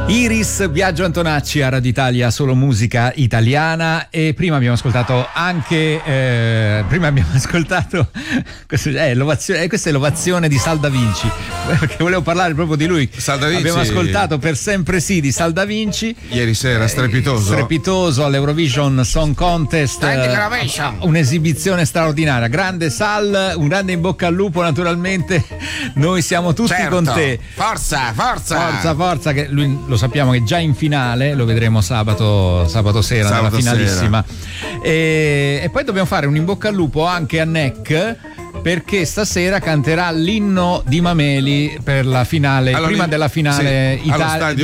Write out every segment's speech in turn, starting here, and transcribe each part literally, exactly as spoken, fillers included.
Iris, Biagio Antonacci a Radio Italia, solo musica italiana. E prima abbiamo ascoltato anche eh, prima abbiamo ascoltato questo, eh, l'ovazione, eh, questa è l'ovazione di Sal Da Vinci, perché volevo parlare proprio di lui. Sal Da Vinci. Abbiamo ascoltato Per sempre sì di Sal Da Vinci ieri sera, strepitoso eh, strepitoso all'Eurovision Song Contest, eh, un'esibizione straordinaria. Grande Sal, un grande in bocca al lupo, naturalmente noi siamo tutti certo. con te. Forza, forza forza forza che lui lo sappiamo che è già in finale, lo vedremo sabato, sabato sera sabato nella finalissima e, e poi dobbiamo fare un in bocca al lupo anche a Neck, perché stasera canterà l'inno di Mameli per la finale, allora, prima della finale sì, Italia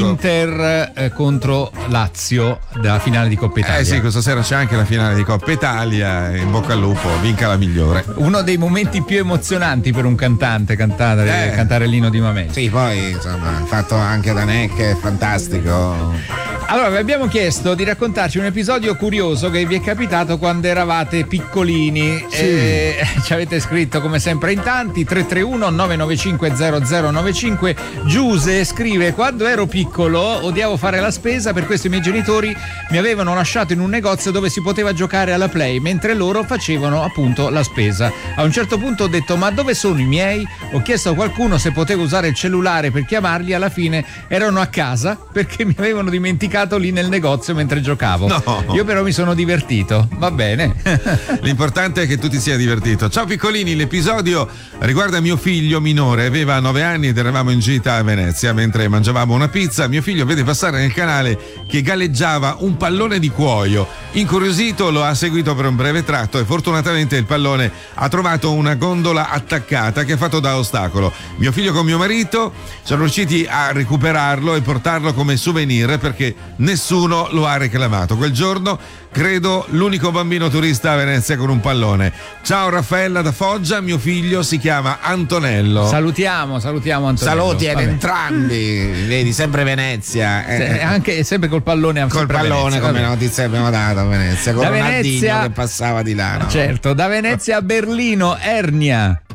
Inter eh, contro Lazio, della finale di Coppa Italia. Eh sì, questa sera c'è anche la finale di Coppa Italia, in bocca al lupo, vinca la migliore. Uno dei momenti più emozionanti per un cantante cantare, eh. cantare l'inno di Mameli. Sì, poi insomma, fatto anche da Neck, è fantastico. Allora, vi abbiamo chiesto di raccontarci un episodio curioso che vi è capitato quando eravate piccolini. Sì. E ci avete scritto come sempre in tanti. Tre tre uno nove nove cinque zero zero nove cinque. Giuse scrive: quando ero piccolo odiavo fare la spesa, per questo i miei genitori mi avevano lasciato in un negozio dove si poteva giocare alla Play mentre loro facevano appunto la spesa. A un certo punto ho detto: ma dove sono i miei? Ho chiesto a qualcuno se potevo usare il cellulare per chiamarli, alla fine erano a casa perché mi avevano dimenticato lì nel negozio mentre giocavo. No. Io però mi sono divertito, va bene. L'importante è che tu ti sia divertito. Ciao piccolini, l'episodio riguarda mio figlio minore, aveva nove anni ed eravamo in gita a Venezia. Mentre mangiavamo una pizza, mio figlio vede passare nel canale che galleggiava un pallone di cuoio. Incuriosito lo ha seguito per un breve tratto e fortunatamente il pallone ha trovato una gondola attaccata che ha fatto da ostacolo. Mio figlio con mio marito sono riusciti a recuperarlo e portarlo come souvenir perché nessuno lo ha reclamato. Quel giorno credo l'unico bambino turista a Venezia con un pallone. Ciao Raffaella da Foggia, mio figlio si chiama Antonello. Salutiamo, salutiamo Antonello. Saluti ad entrambi, vedi, sempre Venezia. Eh. Anche sempre col pallone. Col pallone, Venezia, come notizia abbiamo dato a Venezia, con da Ronaldinho Venezia, che passava di là. No? Certo, da Venezia a Berlino, Ernia.